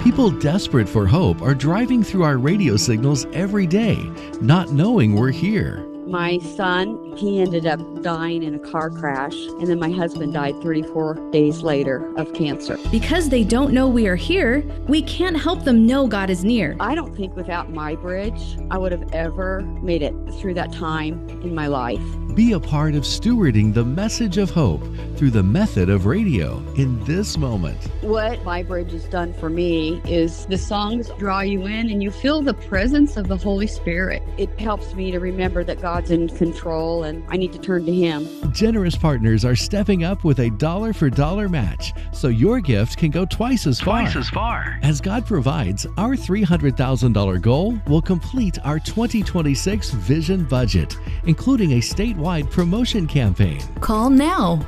People desperate for hope are driving through our radio signals every day, not knowing we're here. My son, he ended up dying in a car crash, and then my husband died 34 days later of cancer. Because they don't know we are here, we can't help them know God is near. I don't think without MyBridge, I would have ever made it through that time in my life. Be a part of stewarding the message of hope through the method of radio in this moment. What MyBridge has done for me is the songs draw you in and you feel the presence of the Holy Spirit. It helps me to remember that God's in control and I need to turn to Him. Generous partners are stepping up with a dollar-for-dollar match, so your gift can go twice as far. As God provides, our $300,000 goal will complete our 2026 Vision budget, including a statewide promotion campaign. Call now,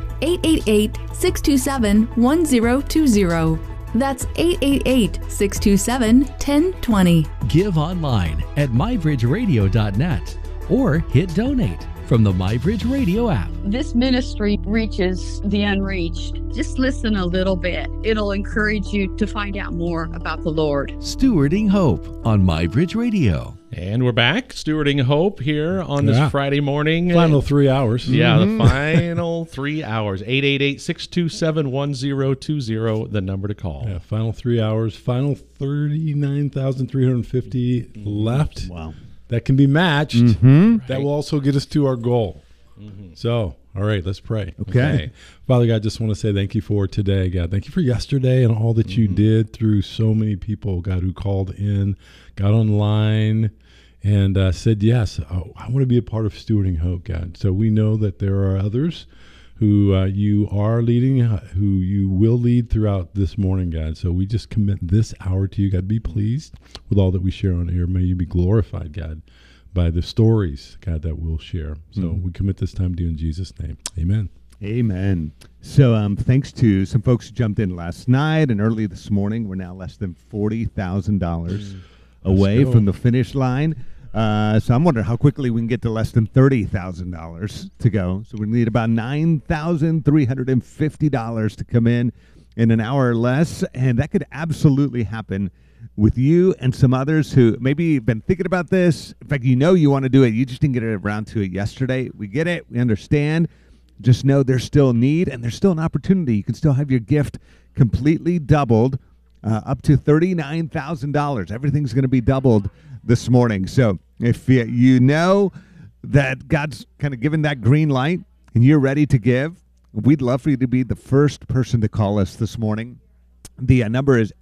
888-627-1020. That's 888-627-1020. Give online at mybridgeradio.net or hit donate from the MyBridge Radio app. This ministry reaches the unreached. Just listen a little bit. It'll encourage you to find out more about the Lord. Stewarding Hope on MyBridge Radio. And we're back, Stewarding Hope here on this Friday morning. Final 3 hours. Yeah, the final 3 hours. 888-627-1020, the number to call. Yeah, final 3 hours. Final 39,350 left. Wow. That can be matched. Mm-hmm. That will also get us to our goal. Mm-hmm. So, all right, let's pray. Okay. Father God, just want to say thank you for today, God. Thank you for yesterday and all that you did through so many people, God, who called in, got online, and said, yes, I want to be a part of Stewarding Hope, God. So we know that there are others who you are leading, who you will lead throughout this morning, God. So we just commit this hour to you, God. Be pleased with all that we share on air. May you be glorified, God, by the stories, God, that we'll share. So we commit this time to you in Jesus' name. Amen. Amen. So thanks to some folks who jumped in last night and early this morning. We're now less than $40,000 away from the finish line. So I'm wondering how quickly we can get to less than $30,000 to go. So we need about $9,350 to come in an hour or less. And that could absolutely happen with you and some others who maybe have been thinking about this. In fact, you know you want to do it. You just didn't get around to it yesterday. We get it. We understand. Just know there's still need and there's still an opportunity. You can still have your gift completely doubled up to $39,000. Everything's going to be doubled this morning. So if you know that God's kind of given that green light and you're ready to give, we'd love for you to be the first person to call us this morning. The number is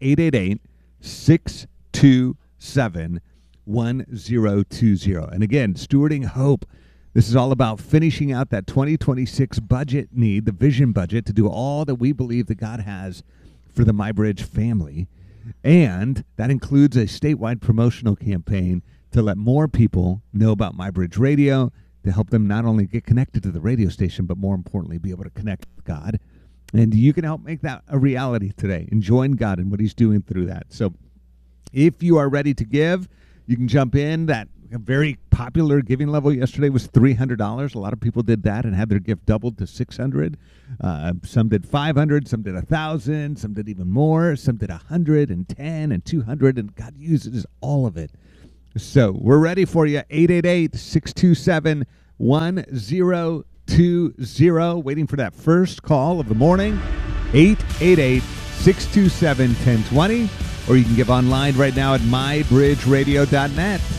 888-627-1020. And again, Stewarding Hope. This is all about finishing out that 2026 budget need, the vision budget, to do all that we believe that God has for the MyBridge family. And that includes a statewide promotional campaign to let more people know about MyBridge Radio, to help them not only get connected to the radio station, but more importantly, be able to connect with God. And you can help make that a reality today and join God in what He's doing through that. So if you are ready to give, you can jump in. That very popular giving level yesterday was $300. A lot of people did that and had their gift doubled to $600. Some did $500, some did $1,000, some did even more, some did $110 and $200, and God uses all of it. So we're ready for you. 888-627-1020. Waiting for that first call of the morning. 888-627-1020. Or you can give online right now at mybridgeradio.net.